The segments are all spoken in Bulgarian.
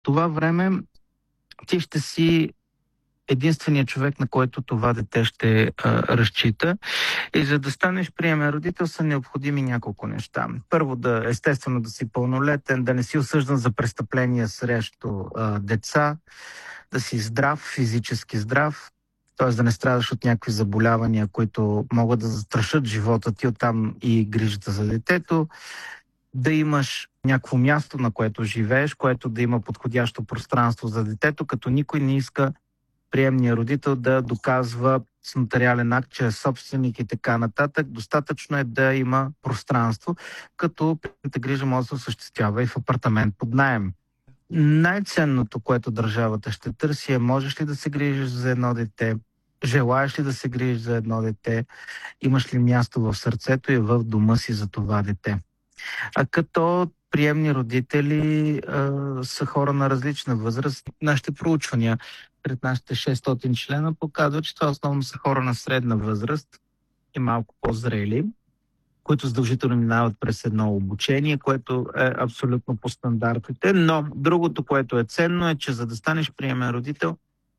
това време ти ще си единственият човек, на който това дете ще разчита. И за да станеш приемен родител са необходими няколко неща. Първо, естествено да си пълнолетен, да не си осъждан за престъпления срещу деца, да си здрав, физически здрав, т.е. да не страдаш от някакви заболявания, които могат да застрашат живота ти, оттам и грижата за детето, да имаш някакво място, на което живееш, което да има подходящо пространство за детето, като никой не иска приемния родител да доказва с нотариален акт, че е собственик и така нататък. Достатъчно е да има пространство, като приемната грижа може да се осъществява и в апартамент под наем. Най-ценното, което държавата ще търси, е можеш ли да се грижиш за едно дете, желаеш ли да се грижиш за едно дете, имаш ли място в сърцето и в дома си за това дете. А като приемни родители са хора на различна възраст. Нашите проучвания пред нашите 600 члена показват, че това основно са хора на средна възраст и малко по-зрели, които задължително минават през едно обучение, което е абсолютно по стандартите. Но другото, което е ценно, е, че за да станеш приемен родител,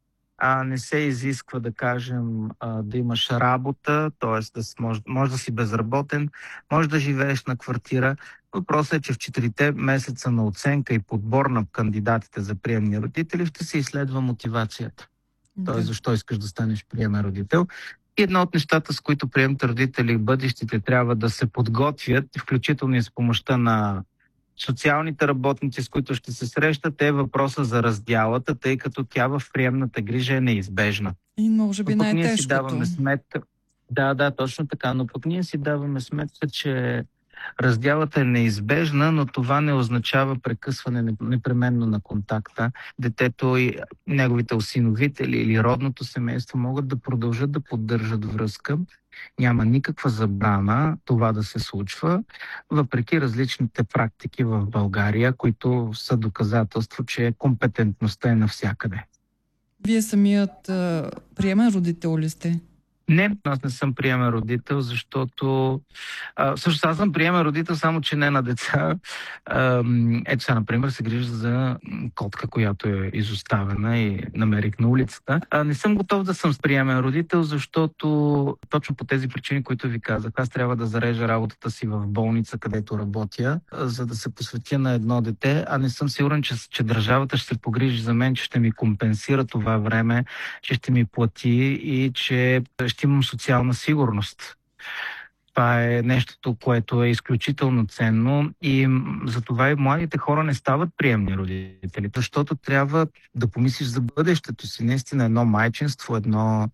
не се изисква, да кажем, да имаш работа, т.е. може да си безработен, може да живееш на квартира. Въпросът е, че в 4 месеца на оценка и подбор на кандидатите за приемни родители ще се изследва мотивацията. Т.е. защо искаш да станеш приемен родител. И едно от нещата, с които приемните родители бъдещите трябва да се подготвят, включително и с помощта на социалните работници, с които ще се срещат, е въпроса за раздялата, тъй като тя в приемната грижа е неизбежна. И може би най-тежкото. Ние си даваме сметка. Да, точно така, но пък ние си даваме сметка, че раздялата е неизбежна, но това не означава прекъсване непременно на контакта. Детето и неговите осиновители или родното семейство могат да продължат да поддържат връзка. Няма никаква забрана това да се случва, въпреки различните практики в България, които са доказателство, че компетентността е навсякъде. Вие самият приемен родител ли сте? Не, аз не съм приемен родител, защото... Всъщност аз съм приемен родител, само че не на деца. Ето сега, например, се грижа за котка, която е изоставена и намерих на улицата. Не съм готов да съм приемен родител, защото точно по тези причини, които ви казах, аз трябва да зарежа работата си в болница, където работя, за да се посветя на едно дете, а не съм сигурен, че държавата ще се погрижи за мен, че ще ми компенсира това време, че ще ми плати и че ще имам социална сигурност. Това е нещото, което е изключително ценно и затова и младите хора не стават приемни родители, защото трябва да помислиш за бъдещето си. Наистина едно майчинство, едно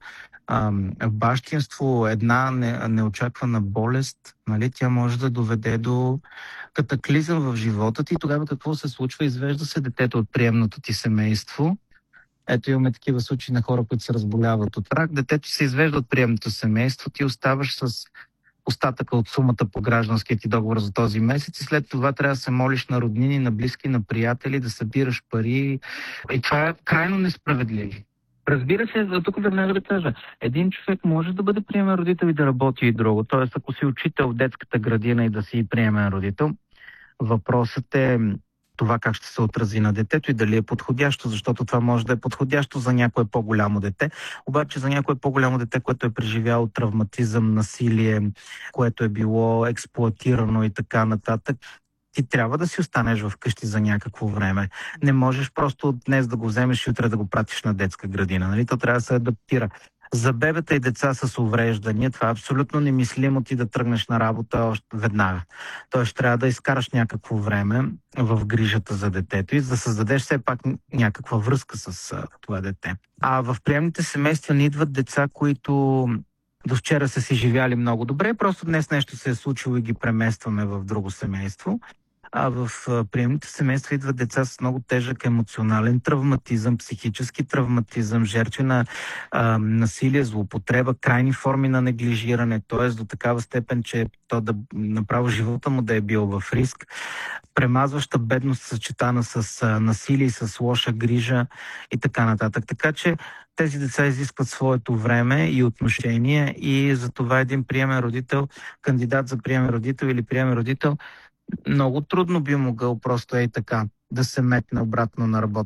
бащинство, една неочаквана болест, нали, тя може да доведе до катаклизъм в живота ти и тогава какво се случва? Извежда се детето от приемното ти семейство. Ето имаме такива случаи на хора, които се разболяват от рак. Детето се извежда от приемното семейство, ти оставаш с остатъка от сумата по гражданския ти договор за този месец и след това трябва да се молиш на роднини, на близки, на приятели, да събираш пари. И това е крайно несправедливо. Разбира се, за тук веднага да кажа, един човек може да бъде приемен родител и да работи и друго. Тоест, ако си учител в детската градина и да си приемен родител, въпросът е това как ще се отрази на детето и дали е подходящо, защото това може да е подходящо за някое по-голямо дете. Обаче за някое по-голямо дете, което е преживяло травматизъм, насилие, което е било експлоатирано и така нататък, ти трябва да си останеш вкъщи за някакво време. Не можеш просто днес да го вземеш и утре да го пратиш на детска градина. Нали? То трябва да се адаптира. За бебета и деца с увреждания това е абсолютно немислимо ти да тръгнеш на работа още веднага. Тоест трябва да изкараш някакво време в грижата за детето и да създадеш все пак някаква връзка с това дете. А в приемните семейства не идват деца, които до вчера са си живяли много добре, просто днес нещо се е случило и ги преместваме в друго семейство. А в приемните семейства идват деца с много тежък емоционален травматизъм, психически травматизъм, жертви на насилие, злоупотреба, крайни форми на неглижиране, т.е. до такава степен, че то да направо живота му да е бил в риск, премазваща бедност, съчетана с насилие и с лоша грижа и така нататък. Така че тези деца изискват своето време и отношение и за това един приемен родител, кандидат за приемен родител или приемен родител, много трудно би могъл просто така да се метне обратно на работа.